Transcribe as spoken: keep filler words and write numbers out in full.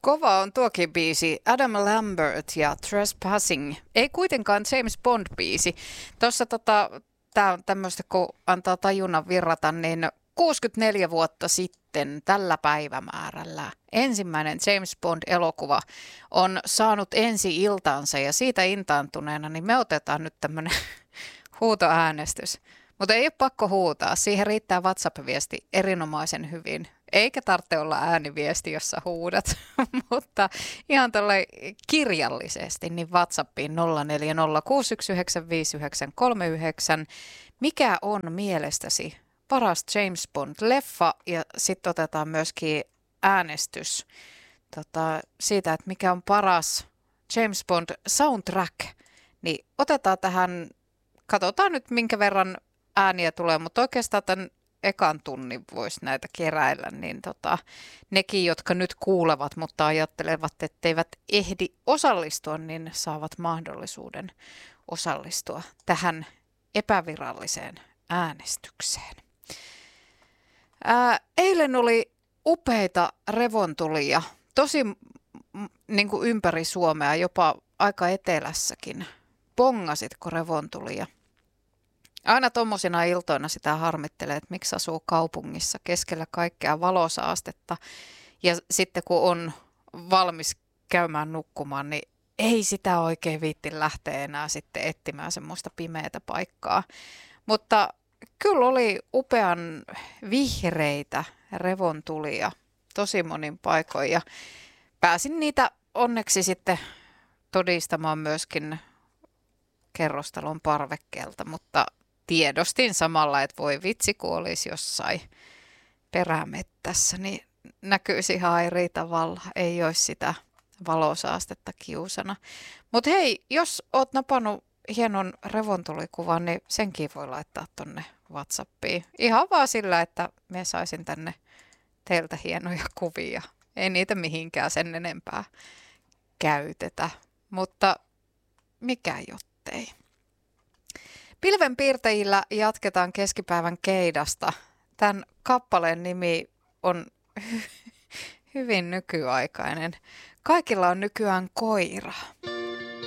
Kova on tuokin biisi. Adam Lambert ja Trespassing. Ei kuitenkaan James Bond-biisi. Tuossa tota, tää on tämmöistä, kun antaa tajunnan virrata, niin kuusikymmentäneljä vuotta sitten tällä päivämäärällä ensimmäinen James Bond-elokuva on saanut ensi-iltansa ja siitä intaantuneena, niin me otetaan nyt tämmöinen huutoäänestys. Mutta ei ole pakko huutaa, siihen riittää WhatsApp-viesti erinomaisen hyvin. Eikä tarvitse olla ääniviesti, jossa huudat, mutta ihan tuolle kirjallisesti, niin WhatsAppiin nolla neljä nolla kuusi yksi yhdeksän viisi yhdeksän kolme yhdeksän. Mikä on mielestäsi paras James Bond-leffa? Ja sitten otetaan myöskin äänestys tota, siitä, että mikä on paras James Bond soundtrack. Niin otetaan tähän, katsotaan nyt minkä verran ääniä tulee, mutta oikeastaan tämän ekan tunnin voisi näitä keräillä, niin tota, nekin, jotka nyt kuulevat, mutta ajattelevat, etteivät ehdi osallistua, niin saavat mahdollisuuden osallistua tähän epäviralliseen äänestykseen. Ää, eilen oli upeita revontulia, tosi m- niin kuin ympäri Suomea, jopa aika etelässäkin. Pongasitko revontulia? Aina tuommoisina iltoina sitä harmittelee, että miksi asuu kaupungissa keskellä kaikkea valosaastetta. Ja sitten kun on valmis käymään nukkumaan, niin ei sitä oikein viitti lähteä enää sitten etsimään semmoista pimeätä paikkaa. Mutta kyllä oli upean vihreitä revontulia tosi monin paikoin. Ja pääsin niitä onneksi sitten todistamaan myöskin kerrostalon parvekkeelta, mutta tiedostin samalla, että voi vitsi, kun olisi jossain perämettässä, niin näkyisi ihan eri tavalla. Ei olisi sitä valosaastetta kiusana. Mutta hei, jos oot napannut hienon revontulikuvan, niin senkin voi laittaa tonne WhatsAppiin. Ihan vaan sillä, että me saisin tänne teiltä hienoja kuvia. Ei niitä mihinkään sen enempää käytetä, mutta mikä jottei. Pilvenpiirtäjillä jatketaan keskipäivän keidasta. Tämän kappaleen nimi on hy- hyvin nykyaikainen. Kaikilla on nykyään koira.